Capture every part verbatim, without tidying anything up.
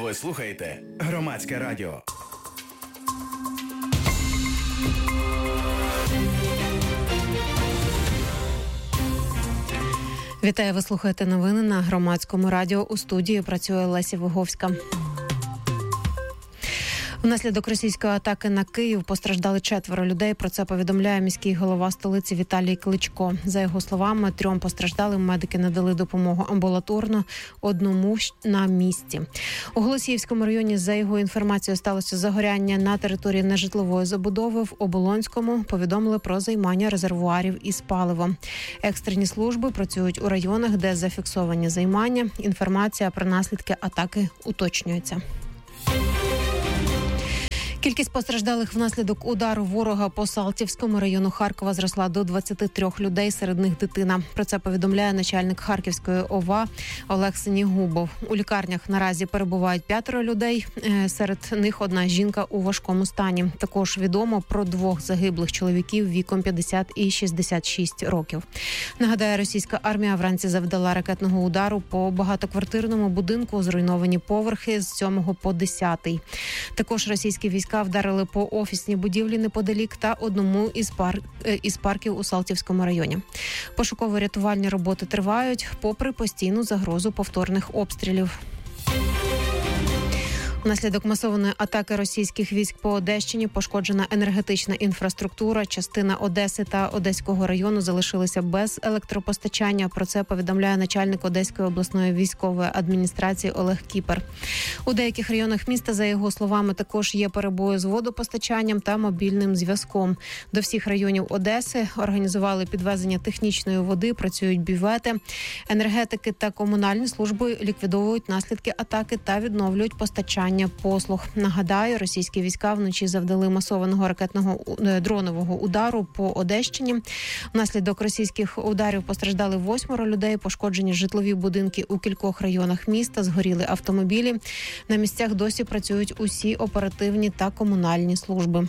Ви слухаєте Громадське радіо. Вітаю, ви слухаєте новини на Громадському радіо. У студії працює Леся Виговська. Внаслідок російської атаки на Київ постраждали четверо людей. Про це повідомляє міський голова столиці Віталій Кличко. За його словами, трьом постраждалим медики надали допомогу амбулаторно, одному на місці. У Голосіївському районі, за його інформацією, сталося загоряння на території нежитлової забудови. В Оболонському повідомили про займання резервуарів із паливом. Екстрені служби працюють у районах, де зафіксовані займання. Інформація про наслідки атаки уточнюється. Кількість постраждалих внаслідок удару ворога по Салтівському району Харкова зросла до двадцяти трьох людей, серед них дитина. Про це повідомляє начальник Харківської ОВА Олег Синігубов. У лікарнях наразі перебувають п'ятеро людей, серед них одна жінка у важкому стані. Також відомо про двох загиблих чоловіків віком п'ятдесят і шістдесят шість років. Нагадаю, російська армія вранці завдала ракетного удару по багатоквартирному будинку, зруйновані поверхи з сьомого по десятий. Також російські війська вдарили по офісній будівлі неподалік та одному із, пар... із парків у Салтівському районі. Пошуково-рятувальні роботи тривають, попри постійну загрозу повторних обстрілів. Внаслідок масованої атаки російських військ по Одещині пошкоджена енергетична інфраструктура. Частина Одеси та Одеського району залишилися без електропостачання. Про це повідомляє начальник Одеської обласної військової адміністрації Олег Кіпер. У деяких районах міста, за його словами, також є перебої з водопостачанням та мобільним зв'язком. До всіх районів Одеси організували підвезення технічної води, працюють бювети. Енергетики та комунальні служби ліквідовують наслідки атаки та відновлюють постачання послуг. Нагадаю, російські війська вночі завдали масованого ракетного дронового удару по Одещині. Внаслідок російських ударів постраждали восьмеро людей, пошкоджені житлові будинки у кількох районах міста, згоріли автомобілі. На місцях досі працюють усі оперативні та комунальні служби.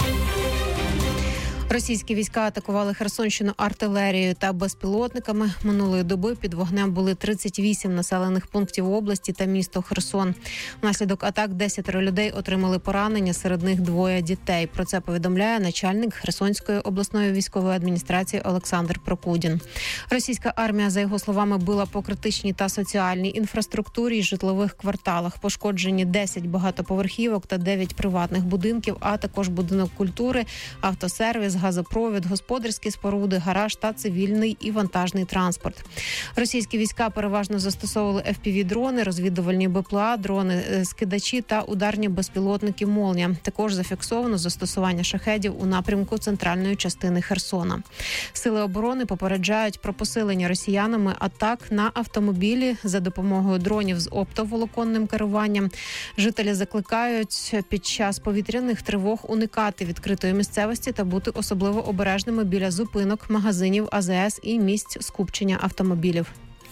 Російські війська атакували Херсонщину артилерією та безпілотниками. Минулої доби під вогнем були тридцять вісім населених пунктів області та місто Херсон. Внаслідок атак десятеро людей отримали поранення, серед них двоє дітей. Про це повідомляє начальник Херсонської обласної військової адміністрації Олександр Прокудін. Російська армія, за його словами, била по критичній та соціальній інфраструктурі і житлових кварталах. Пошкоджені десять багатоповерхівок та дев'ять приватних будинків, а також будинок культури, автосервіс, газопровід, господарські споруди, гараж та цивільний і вантажний транспорт. Російські війська переважно застосовували еф пі ві-дрони, розвідувальні бе пе а, дрони-скидачі та ударні безпілотники «Молнія». Також зафіксовано застосування шахедів у напрямку центральної частини Херсона. Сили оборони попереджають про посилення росіянами атак на автомобілі за допомогою дронів з оптоволоконним керуванням. Жителі закликають під час повітряних тривог уникати відкритої місцевості та бути особливо обережними біля зупинок, магазинів, а зе ес і місць скупчення автомобілів.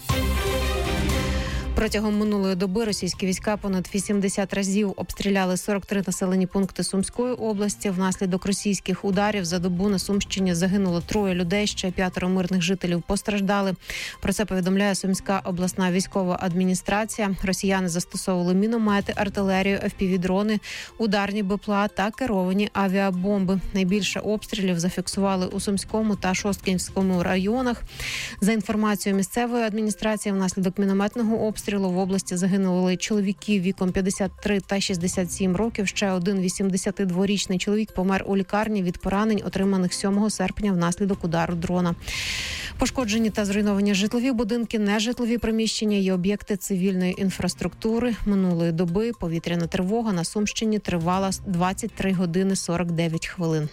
Протягом минулої доби російські війська понад вісімдесят разів обстріляли сорок три населені пункти Сумської області. Внаслідок російських ударів за добу на Сумщині загинуло троє людей, ще п'ятеро мирних жителів постраждали. Про це повідомляє Сумська обласна військова адміністрація. Росіяни застосовували міномети, артилерію, еф пі ві-дрони, ударні бе пе а та керовані авіабомби. Найбільше обстрілів зафіксували у Сумському та Шосткинському районах. За інформацією місцевої адміністрації, внаслідок мінометного обстрілу в області загинули чоловіки віком п'ятдесят три та шістдесят сім років. Ще один вісімдесятидворічний чоловік помер у лікарні від поранень, отриманих сьомого серпня внаслідок удару дрона. Пошкоджені та зруйновані житлові будинки, нежитлові приміщення і об'єкти цивільної інфраструктури. Минулої доби повітряна тривога на Сумщині тривала двадцять три години сорок дев'ять хвилин.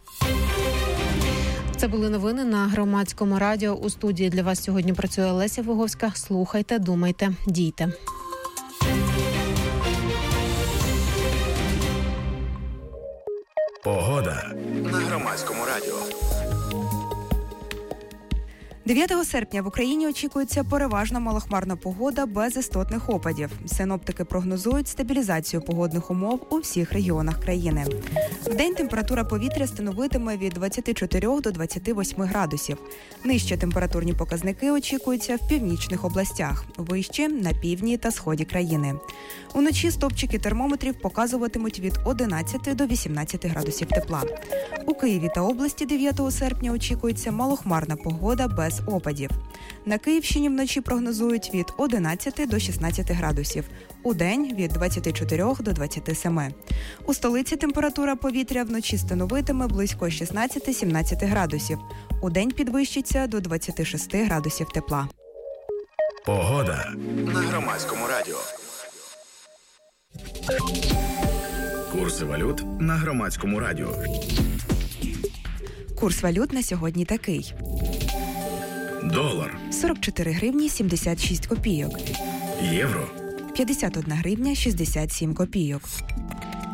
Це були новини на Громадському радіо. У студії для вас сьогодні працює Леся Виговська. Слухайте, думайте, дійте. Погода на Громадському радіо. дев'ятого серпня в Україні очікується переважно малохмарна погода без істотних опадів. Синоптики прогнозують стабілізацію погодних умов у всіх регіонах країни. Вдень температура повітря становитиме від двадцяти чотирьох до двадцяти восьми градусів. Нижчі температурні показники очікуються в північних областях, вищі – на півдні та сході країни. Уночі стопчики термометрів показуватимуть від одинадцяти до вісімнадцяти градусів тепла. У Києві та області дев'ятого серпня очікується малохмарна погода без опадів. На Київщині вночі прогнозують від одинадцяти до шістнадцяти градусів. Удень – від двадцяти чотирьох до двадцяти семи. У столиці температура повітря вночі становитиме близько шістнадцяти-сімнадцяти градусів. Удень підвищиться до двадцяти шести градусів тепла. Погода на Громадському радіо. Курси валют на Громадському радіо. Курс валют на сьогодні такий. Долар сорок чотири гривні сімдесят шість копійок. Євро п'ятдесят одна гривня шістдесят сім копійок.